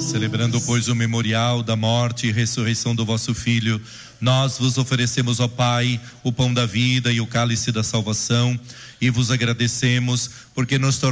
Celebrando, pois, o memorial da morte e ressurreição do vosso Filho, nós vos oferecemos, ó Pai, o pão da vida e o cálice da salvação, e vos agradecemos porque nos